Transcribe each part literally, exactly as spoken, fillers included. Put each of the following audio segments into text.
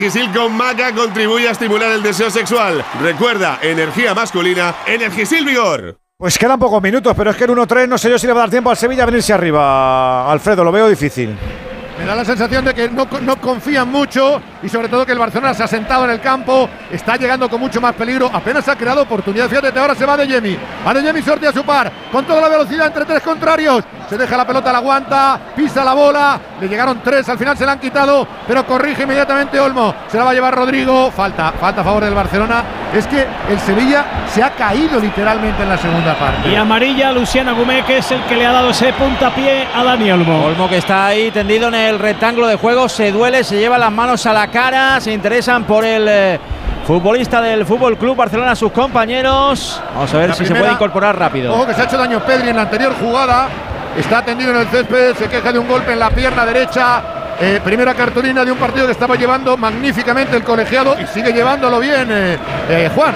Energisil con Maca contribuye a estimular el deseo sexual. Recuerda, energía masculina, Energisil Vigor. Pues quedan pocos minutos, pero es que en uno tres no sé yo si le va a dar tiempo al Sevilla a venirse arriba. Alfredo, lo veo difícil. Me da la sensación de que no, no confían mucho y sobre todo que el Barcelona se ha sentado en el campo, está llegando con mucho más peligro, apenas ha creado oportunidad. Fíjate, ahora se va Adeyemi, Adeyemi sortea su par, con toda la velocidad entre tres contrarios, se deja la pelota, la aguanta, pisa la bola, le llegaron tres, al final se la han quitado, pero corrige inmediatamente Olmo, se la va a llevar Rodrigo, falta, falta a favor del Barcelona. Es que el Sevilla se ha caído literalmente en la segunda parte. Y amarilla Lucien Agumé, que es el que le ha dado ese puntapié a Dani Olmo. Olmo, que está ahí tendido en el rectángulo de juego, se duele, se lleva las manos a la cara, se interesan por el eh, futbolista del Fútbol Club Barcelona, sus compañeros. Vamos a ver la si primera, se puede incorporar rápido. Ojo que se ha hecho daño Pedri en la anterior jugada, está tendido en el césped, se queja de un golpe en la pierna derecha. Eh, primera cartulina de un partido que estaba llevando magníficamente el colegiado y sigue llevándolo bien, eh, eh, Juan.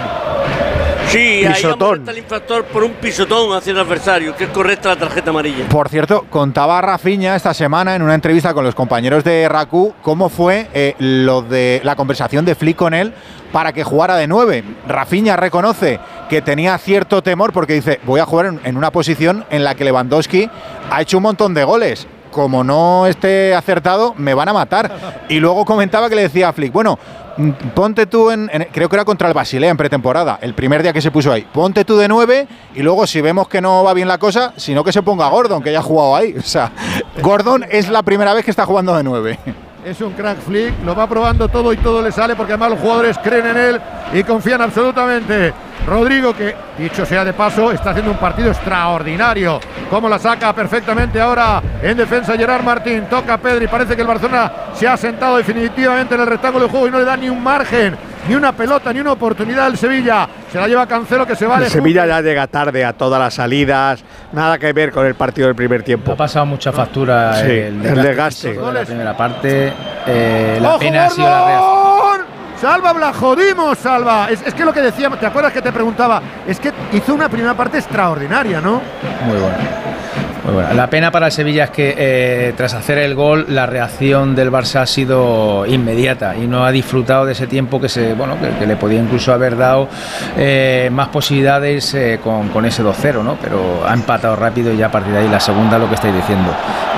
Sí, pisotón. Ahí está el infractor por un pisotón hacia el adversario, que es correcta la tarjeta amarilla. Por cierto, contaba Rafinha esta semana en una entrevista con los compañeros de Raku cómo fue eh, lo de la conversación de Flick con él para que jugara de nueve. Rafinha reconoce que tenía cierto temor porque dice, voy a jugar en, en una posición en la que Lewandowski ha hecho un montón de goles. Como no esté acertado, me van a matar. Y luego comentaba que le decía a Flick, bueno, ponte tú en, en... Creo que era contra el Basilea en pretemporada, el primer día que se puso ahí. Ponte tú de nueve y luego si vemos que no va bien la cosa, sino que se ponga Gordon, que ya ha jugado ahí. O sea, Gordon es la primera vez que está jugando de nueve. Es un crack Flick, lo va probando todo y todo le sale porque además los jugadores creen en él y confían absolutamente. Rodrigo, que dicho sea de paso, está haciendo un partido extraordinario. Como la saca perfectamente ahora en defensa Gerard Martín. Toca a Pedri, parece que el Barcelona se ha sentado definitivamente en el rectángulo de juego y no le da ni un margen, ni una pelota, ni una oportunidad al Sevilla. Se la lleva Cancelo, que se va. El Sevilla ya llega tarde a todas las salidas, nada que ver con el partido del primer tiempo. Ha pasado mucha factura sí, el, el desgaste. De la primera parte. Eh, la ¡Ojo, pena ha sido la reacción. Salva, la jodimos, Salva. Es, es que lo que decíamos, ¿te acuerdas que te preguntaba? Es que hizo una primera parte extraordinaria, ¿no? Muy buena. Muy buena. La pena para el Sevilla es que eh, tras hacer el gol, la reacción del Barça ha sido inmediata y no ha disfrutado de ese tiempo que se, bueno, que, que le podía incluso haber dado eh, más posibilidades eh, con, con ese dos cero, ¿no? Pero ha empatado rápido y ya a partir de ahí la segunda, lo que estáis diciendo.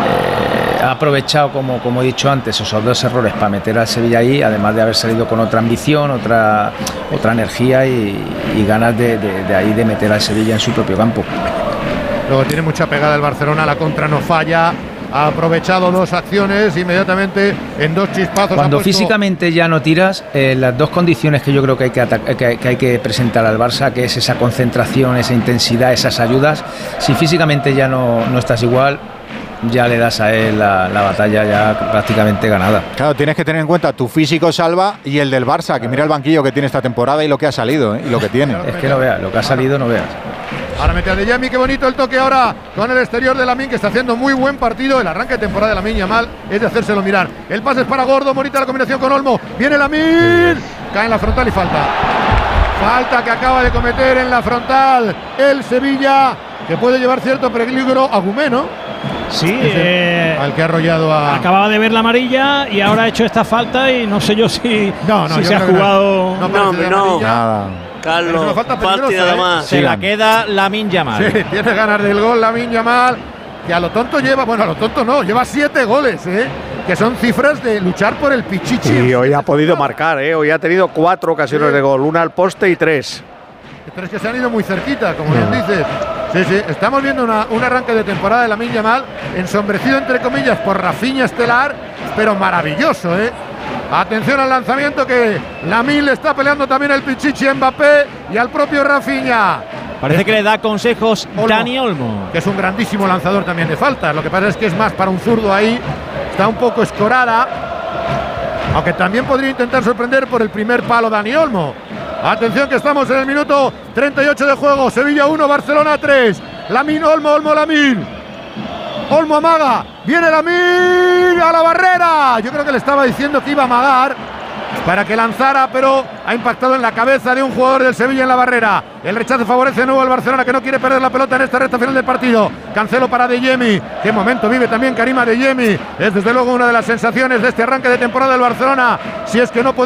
Eh, ha aprovechado, como, como he dicho antes, esos dos errores para meter al Sevilla ahí, además de haber salido con otra ambición, otra, otra energía y, y ganas de, de, de ahí de meter al Sevilla en su propio campo. Luego tiene mucha pegada el Barcelona, la contra no falla, ha aprovechado dos acciones inmediatamente en dos chispazos. Cuando físicamente ya no tiras, eh, las dos condiciones que yo creo que hay que, que, que hay que presentar al Barça, que es esa concentración, esa intensidad, esas ayudas, si físicamente ya no, no estás igual, ya le das a él la, la batalla ya prácticamente ganada. Claro, tienes que tener en cuenta tu físico, Salva, y el del Barça, que mira el banquillo que tiene esta temporada y lo que ha salido, ¿eh? Y lo que tiene. Es que no veas, lo que ha salido no veas. Ahora mete a Adeyemi, qué bonito el toque ahora con el exterior de Lamine, que está haciendo muy buen partido. El arranque de temporada de Lamine Yamal es de hacérselo mirar. El pase es para Gordo, bonita la combinación con Olmo. Viene Lamine, cae en la frontal y falta. Falta que acaba de cometer en la frontal el Sevilla, que puede llevar cierto peligro a Agumé, ¿no? Sí, eh, al que ha arrollado a... Acababa de ver la amarilla y ahora ha hecho esta falta y no sé yo si, no, no, si yo se ha jugado... No, no, no, no. Nada. Carlos, es falta falta nada más. Se la queda Lamine Yamal. Sí, tiene ganas del gol Lamine Yamal, que a lo tonto lleva, bueno, a lo tonto no, lleva siete goles, ¿eh? Que son cifras de luchar por el pichichi. Y hoy ha podido marcar, ¿eh? Hoy ha tenido cuatro ocasiones sí. de gol, una al poste y tres. Tres que se han ido muy cerquita, como bien dices. Sí, sí, estamos viendo una, un arranque de temporada de Lamine Yamal, ensombrecido entre comillas por Rafinha estelar, pero maravilloso, ¿eh? Atención al lanzamiento, que Lamine le está peleando también el pichichi a Mbappé y al propio Rafinha. Parece que le da consejos Olmo, Dani Olmo, que es un grandísimo lanzador también de faltas. Lo que pasa es que es más para un zurdo ahí, está un poco escorada, aunque también podría intentar sorprender por el primer palo Dani Olmo. Atención que estamos en el minuto treinta y ocho de juego. Sevilla uno, Barcelona tres. Lamine, Olmo, Olmo, Lamine. Olmo amaga, viene Lamine a la barrera. Yo creo que le estaba diciendo que iba a amagar para que lanzara, pero ha impactado en la cabeza de un jugador del Sevilla en la barrera. El rechazo favorece de nuevo al Barcelona, que no quiere perder la pelota en esta recta final del partido. Cancelo para Adeyemi. Qué momento vive también Karim Adeyemi. Es desde luego una de las sensaciones de este arranque de temporada del Barcelona. Si es que no puede